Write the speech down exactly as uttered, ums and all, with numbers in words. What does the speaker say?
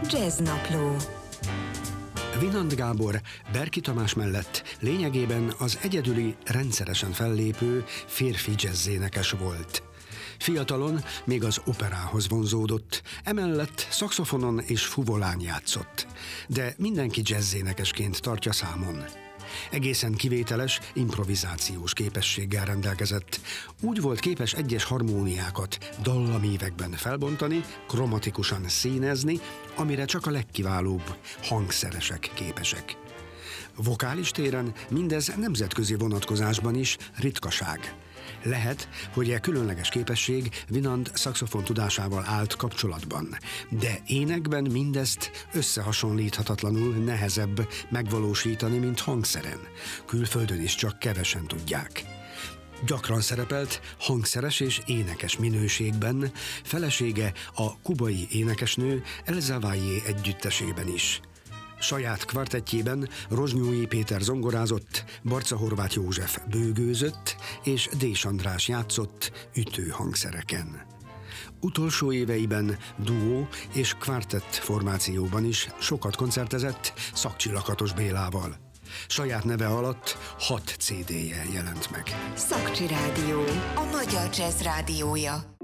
Jazznapló. Winand Gábor Berki Tamás mellett lényegében az egyedüli, rendszeresen fellépő férfi jazz-énekes volt. Fiatalon még az operához vonzódott, emellett szaxofonon és fuvolán játszott, de mindenki jazz-énekesként tartja számon. Egészen kivételes, improvizációs képességgel rendelkezett. Úgy volt képes egyes harmóniákat dallamívekben felbontani, kromatikusan színezni, amire csak a legkiválóbb hangszeresek képesek. Vokális téren mindez nemzetközi vonatkozásban is ritkaság. Lehet, hogy e különleges képesség Winand szaxofon tudásával állt kapcsolatban, de énekben mindezt összehasonlíthatatlanul nehezebb megvalósítani, mint hangszeren. Külföldön is csak kevesen tudják. Gyakran szerepelt hangszeres és énekes minőségben, felesége a kubai énekesnő Elza Valle együttesében is. Saját kvartettjében Rozsnyói Péter zongorázott, Barca Horváth József bőgőzött, és Dés András játszott ütőhangszereken. Utolsó éveiben duó és kvartett formációban is sokat koncertezett Szakcsi-Lakatos Bélával. Saját neve alatt hat cé dé-je jelent meg. Szakcsi Rádió, a magyar jazz rádiója.